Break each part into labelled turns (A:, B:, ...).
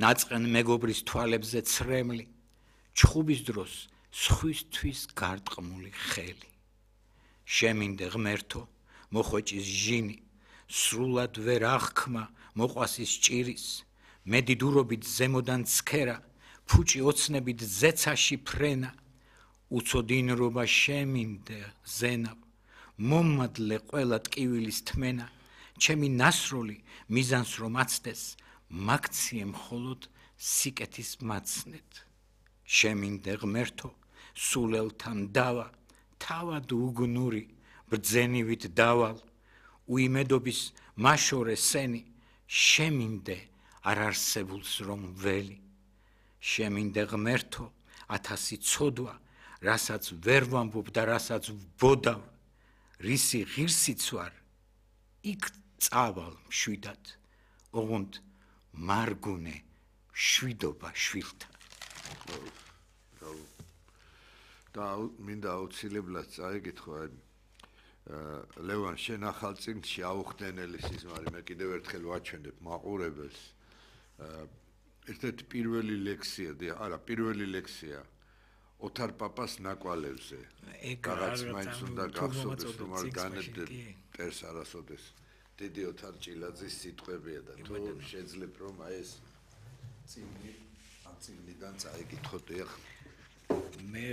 A: Ნაწყენ მეგობრის თვალებზე ცრემლი, ჩხუბის დროს სხვისთვის გარტყმული ხელი. შემინდე ღმერთო, მოხვეჭის ჟინი, სრულად ვერ აღქმა მოყვასის ჭირის, მედიდურობით ზემოდან ცქერა, ფუჭი ოცნებით ზეცაში ფრენა, უცოდინრობა შემინდე ზენავ, მომადლე ყველა ტკივილის თმენა, ჩემი ნასროლი მიზანს რომ აცდეს, მაქციე მხოლოდ სიკეთის მაცნეთ. შემინდე ღმერთო, სულელთან დავა, თავად უგნური, ბრძენივით დავალ, უიმედობის მაშორე სენი, შემინდე არ არსებულს რომ ველი. შემინდე ღმერთო, 1000 ცოდვა, რასაც ვერ ვამბობ და რასაც ვბოდავ, რისი ღირსიც ვარ, იქ წავალ მშვიდად, ოღონდ მარგუნე შვიდობა შვილთან.
B: და მინდა აუცილებლად წაიგითხო, ლევან, შენ ახალ წიგნში აუხდენელი სიზმარი, მე კიდევ ერთხელ ვაჩვენებ მაყურებელს. ერთ-ერთი პირველი ლექსია ოთარ პაპას ნაკვალევზე. რაღაც მაინც უნდა გახსოვდეს, რომ არ განებდე მტერს არასოდეს. დიდი ოთარ ჭილაძის სიტყვებია და თუ შეძლებ რომ ეს წიგნიდან წაიგითხოთ ახლა.
A: მე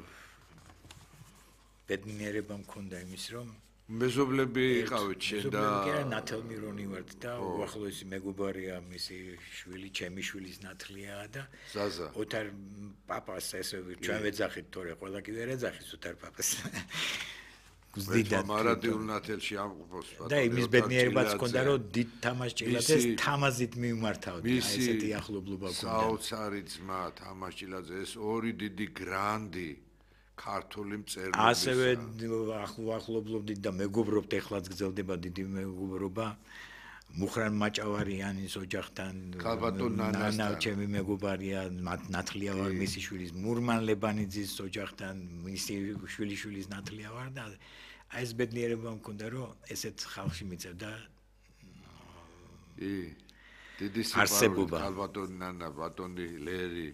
A: ბედნიერება მქონდა იმის რომ
B: მეზობლები იყავით შენ და
A: ნათელმირონი ვართ და უახლოესი მეგობარია მისი შვილი, ჩემი შვილის ნათლია და
B: ზაზა.
A: ოთარ პაპას ესე ჩვენ ვეძახით, თორე ყველა კი ვერ ეძახის ოთარ პაპას.
B: გზდიდად მარადიულ ნათელში ამყოფოს პატარა.
A: და იმის ბედნიერებაც მქონდა რომ დიდ თამაშ ჭილაძეს თამაზით მიმართავდი, ესეთი ახლობლობა მქონდა.
B: საოცარი ძმა თამაშ ჭილაძე, ეს ორი დიდი გრანდი ქართული მწერლობის.
A: ასევე ახლობლობდით და მეგობრობთ, ეხლაც გრძელდება დიდი მეგობრობა მუხრან მაჭავარიანის ოჯახთან, ნანა ჩემი მეგობარია, ნათლია ვარ მისი შვილის, მურმან ლებანიძის ოჯახთან, მისი შვილიშვილის ნათლია ვარ და ეს ბედნიერება მქონდა რომ ესეთ ხალხში მიწევდა
B: დიდი სიყვარული ქალბატონი ნანა, ბატონი ლერი,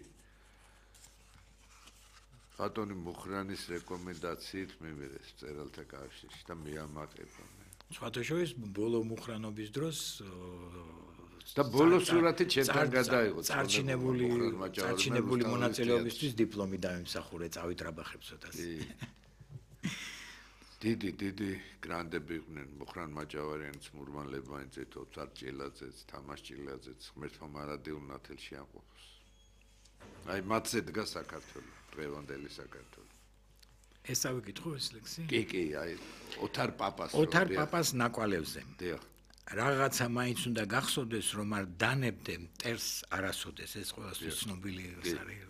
B: ბატონი მუხრანის რეკომენდაციით მიმიღეს მწერალთა კავშირში და მიამაყება.
A: სხვათა შორის ბოლო მუხრანობის დროს
B: და ბოლო სურათი ჩემთან გადაიღო.
A: წარჩინებული მონაწილეობისთვის დიპლომი დაიმსახურე, წავით რაბახებს ცოტას.
B: დიდი გრანდები იყვნენ მუხრან მაჭავარიანიც, მურმან ლებანიძეც, ოთარ ჭილაძეც, თამაშ ჭილაძეც, ღმერთმა მარადიულ ნათელში ამყოფოს. აი მათზე დგას საქართველო, დღევანდელი საქართველო.
A: ეს ავიკითხო ეს ლექსი?
B: კი, აი ოთარ
A: პაპას ნაკვალევზე.
B: დიახ.
A: რაღაცა მაინც უნდა გახსოვდეს, რომ არ დანებდე მტერს არასოდეს, ეს ყველასთვის ცნობილი არის.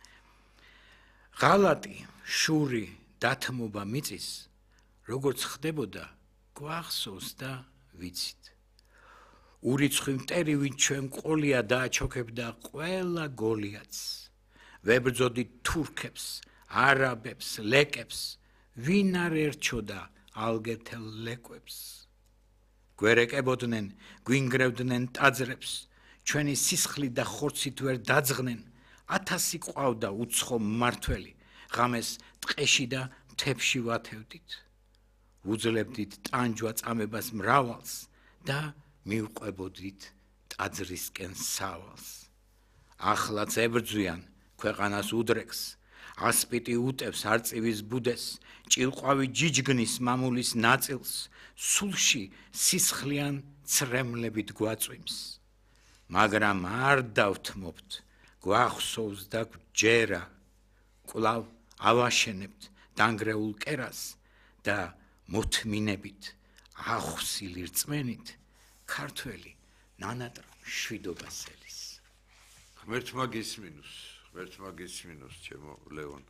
A: ღალატი, შური, დათმობა მიწის, როგორც ხდებოდა, გვახსოვს და ვიცით. ურიცხვი მტერი ვინ ჩვენ ყოლია დააჩოქებდა ყველა გოლიათს. ვებრძოდით თურქებს, არაბებს, ლეკებს, ვინ არ ერჩოდა ალგეთელ ლეკვებს. გვერეკებოდნენ, გვინგრევდნენ ტაძრებს, ჩვენი სისხლით და ხორცით ვერ დაძღნენ, 1000 ყავდა უცხო მმართველი, ღამეს ტყეში და მთებში ვათევდით. უძლებდით ტანჯვა წამებას მრავალს და მივყვებოდით ტაძრისკენ სავალს. ახლაც ებრძვიან ქვეყანას უდრეკს, ასპიტი უტევს არწივის ბუდეს, ჭილყვავი ჯიჯგნის მამულის ნაწილს, სულში სისხლიან ცრემლებით გვაწვიმს. მაგრამ არ დავთმობთ, გვახსოვს და გვჯერა, კვლავ ავაშენებთ დანგრეულ კერას და მოთმინებით, ახსილი რწმენით, ქართველი ნანატრ შვიდობას ელის.
B: ღმერთმა გისმინოს, ჩემო ლევან.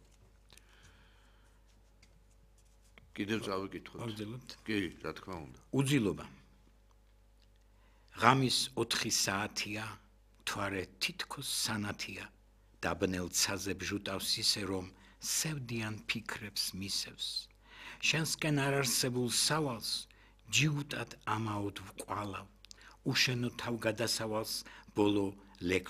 B: კიდევ წავიკითხოთ. კი, რა თქმა უნდა.
A: უძილობა. ღამის 4 საათია, თვარე თითქოს სანათია, დაბნელ ცაზე ბჟუტავს ისე რომ სევდიან ფიქრებს მისევს. შენსკენ არ არსებულ სავალს ჯიუტად ამაოდ ვყვალავ, უშენო თავგადასავალს ბოლო ლექ